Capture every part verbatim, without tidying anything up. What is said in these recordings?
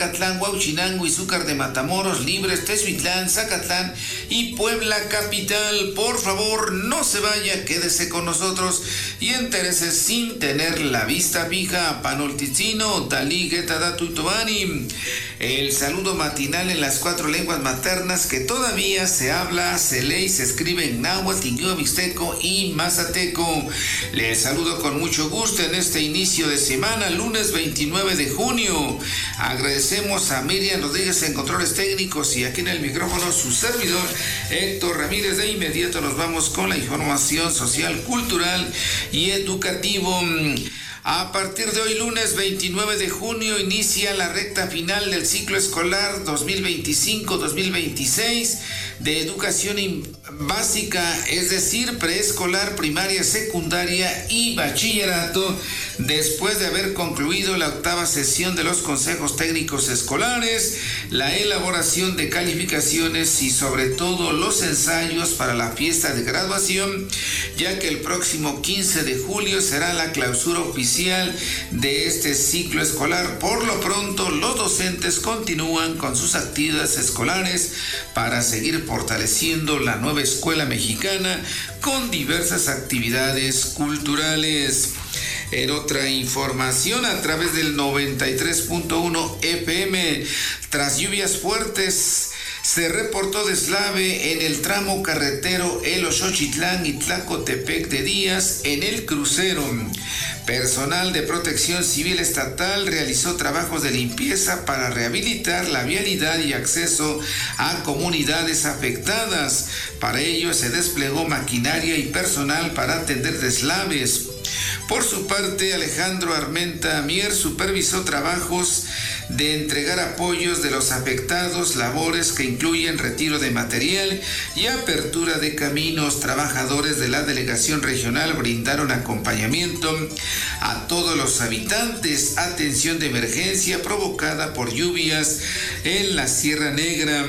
Zacatlán, Huauchinango, Izúcar de Matamoros, Libres, Tezuitlán, Zacatlán y Puebla Capital. Por favor, no se vaya, quédese con nosotros y entérese sin tener la vista fija. Panolticino, Dalí, Guetada, Tuitobani. El saludo matinal en las cuatro lenguas maternas que todavía se habla, se lee y se escribe en náhuatl, idioma mixteco y mazateco. Les saludo con mucho gusto en este inicio de semana, lunes veintinueve de junio. Agradecemos a Miriam Rodríguez en controles técnicos y aquí en el micrófono su servidor Héctor Ramírez. De inmediato nos vamos con la información social, cultural y educativo. A partir de hoy, lunes veintinueve de junio, inicia la recta final del ciclo escolar dos mil veinticinco dos mil veintiséis de educación básica, es decir, preescolar, primaria, secundaria y bachillerato, después de haber concluido la octava sesión de los consejos técnicos escolares, la elaboración de calificaciones y sobre todo los ensayos para la fiesta de graduación, ya que el próximo quince de julio será la clausura oficial de este ciclo escolar. Por lo pronto, los docentes continúan con sus actividades escolares para seguir fortaleciendo la nueva escuela mexicana con diversas actividades culturales. En otra información, a través del noventa y tres punto uno F M, tras lluvias fuertes, se reportó deslave en el tramo carretero El Oxochitlán y Tlacotepec de Díaz en el crucero. Personal de Protección Civil Estatal realizó trabajos de limpieza para rehabilitar la vialidad y acceso a comunidades afectadas. Para ello se desplegó maquinaria y personal para atender deslaves. Por su parte, Alejandro Armenta Mier supervisó trabajos de entregar apoyos de los afectados, labores que incluyen retiro de material y apertura de caminos. Trabajadores de la delegación regional brindaron acompañamiento a todos los habitantes. Atención de emergencia provocada por lluvias en la Sierra Negra.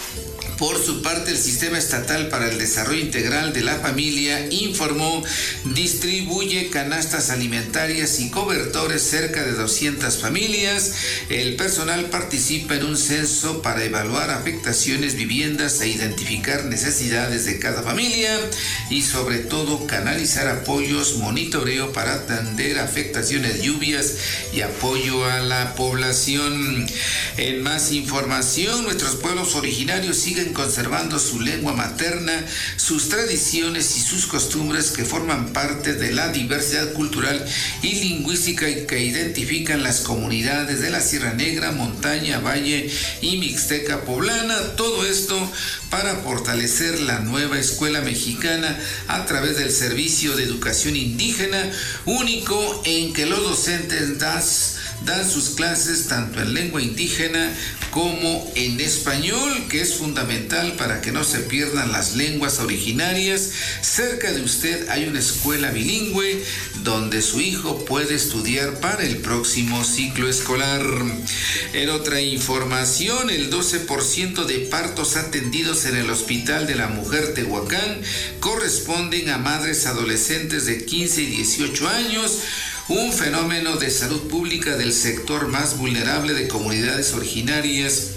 Por su parte, el Sistema Estatal para el Desarrollo Integral de la Familia informó distribuye canastas alimentarias y cobertores cerca de doscientas familias. El personal participa en un censo para evaluar afectaciones, viviendas e identificar necesidades de cada familia y sobre todo canalizar apoyos, monitoreo para atender afectaciones, lluvias y apoyo a la población. En más información, nuestros pueblos originarios siguen conservando su lengua materna, sus tradiciones y sus costumbres que forman parte de la diversidad cultural y lingüística que identifican las comunidades de la Sierra Negra, Montaña, Valle y Mixteca Poblana. Todo esto para fortalecer la nueva escuela mexicana a través del servicio de educación indígena, único en que los docentes dan dan sus clases tanto en lengua indígena como en español, que es fundamental para que no se pierdan las lenguas originarias. Cerca de usted hay una escuela bilingüe donde su hijo puede estudiar para el próximo ciclo escolar. En otra información, el doce por ciento de partos atendidos en el Hospital de la Mujer Tehuacán corresponden a madres adolescentes de quince y dieciocho años, un fenómeno de salud pública del sector más vulnerable de comunidades originarias,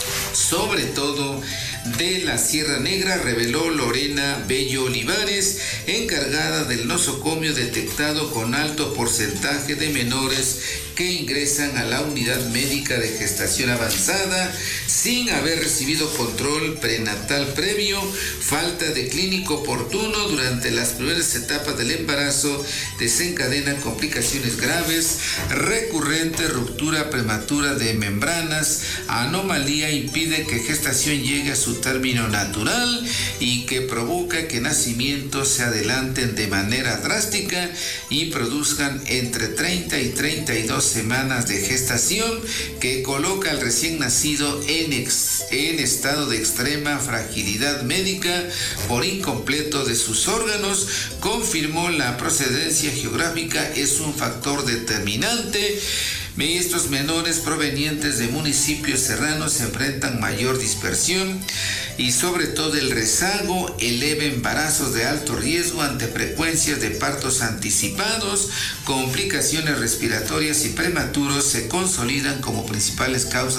sobre todo de la Sierra Negra, reveló Lorena Bello Olivares, encargada del nosocomio detectado con alto porcentaje de menores que ingresan a la unidad médica de gestación avanzada sin haber recibido control prenatal previo, falta de clínico oportuno durante las primeras etapas del embarazo, desencadena complicaciones graves, recurrente ruptura prematura de membranas, anomalía impide que gestación llegue a su término natural y que provoca que nacimientos se adelanten de manera drástica y produzcan entre treinta y treinta y dos semanas de gestación, que coloca al recién nacido en, ex, en estado de extrema fragilidad médica por incompleto de sus órganos. Confirmó la procedencia geográfica es un factor determinante. Estos menores provenientes de municipios serranos enfrentan mayor dispersión y sobre todo el rezago, eleva embarazos de alto riesgo ante frecuencias de partos anticipados, complicaciones respiratorias y prematuros se consolidan como principales causas